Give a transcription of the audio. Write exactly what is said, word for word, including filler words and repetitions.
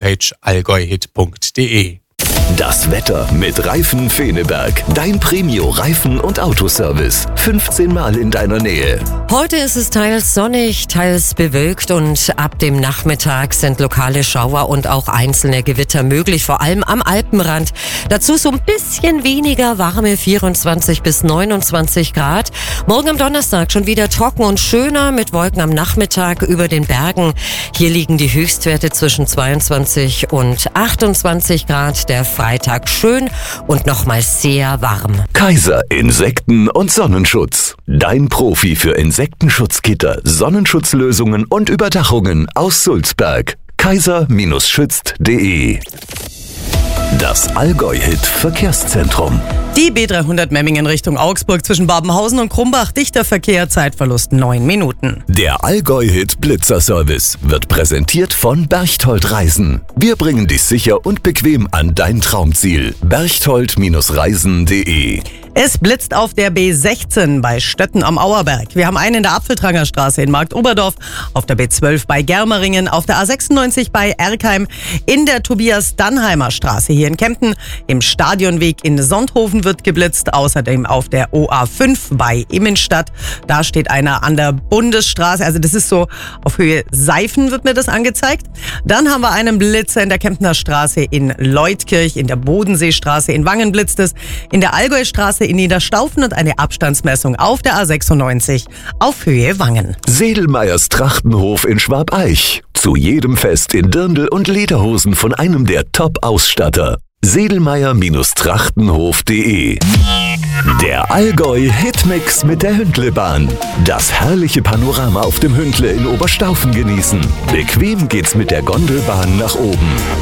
homepage allgäuhit punkt de. Das Wetter mit Reifen Feneberg. Dein Premio-Reifen- und Autoservice. fünfzehn Mal in deiner Nähe. Heute ist es teils sonnig, teils bewölkt und ab dem Nachmittag sind lokale Schauer und auch einzelne Gewitter möglich, vor allem am Alpenrand. Dazu so ein bisschen weniger warme vierundzwanzig bis neunundzwanzig Grad. Morgen am Donnerstag schon wieder trocken und schöner mit Wolken am Nachmittag über den Bergen. Hier liegen die Höchstwerte zwischen zweiundzwanzig und achtundzwanzig Grad. Der Freitag schön und nochmal sehr warm. Kaiser Insekten- und Sonnenschutz. Dein Profi für Insektenschutzgitter, Sonnenschutzlösungen und Überdachungen aus Sulzberg. kaiser schützt punkt de. Das Allgäu-Hit Verkehrszentrum. Die B dreihundert Memmingen Richtung Augsburg zwischen Babenhausen und Krumbach. Dichter Verkehr, Zeitverlust neun Minuten. Der Allgäu-Hit Blitzerservice wird präsentiert von Berchtold Reisen. Wir bringen dich sicher und bequem an dein Traumziel. berchtold Reisen punkt de. Es blitzt auf der B sechzehn bei Stötten am Auerberg. Wir haben einen in der Apfeltranger Straße in Marktoberdorf, auf der B zwölf bei Germeringen, auf der A sechsundneunzig bei Erkheim, in der Tobias-Dannheimer Straße hier in Kempten, im Stadionweg in Sonthofen wird geblitzt, außerdem auf der O A fünf bei Immenstadt. Da steht einer an der Bundesstraße, also das ist so auf Höhe Seifen wird mir das angezeigt. Dann haben wir einen Blitzer in der Kemptner Straße in Leutkirch, in der Bodenseestraße in Wangen blitzt es, in der Allgäustraße in Niederstaufen und eine Abstandsmessung auf der A sechsundneunzig auf Höhe Wangen. Sedelmeyers Trachtenhof in Schwabeich. Zu jedem Fest in Dirndl und Lederhosen von einem der Top-Ausstatter. sedelmeyer Trachtenhof punkt de. Der Allgäu-Hitmix mit der Hündlebahn. Das herrliche Panorama auf dem Hündle in Oberstaufen genießen. Bequem geht's mit der Gondelbahn nach oben.